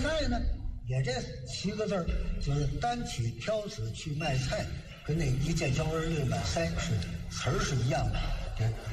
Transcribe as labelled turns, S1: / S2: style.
S1: 菜呢，也这7个字儿，就是单起挑子去卖菜，跟那一见焦而另买腮是词儿是一样的。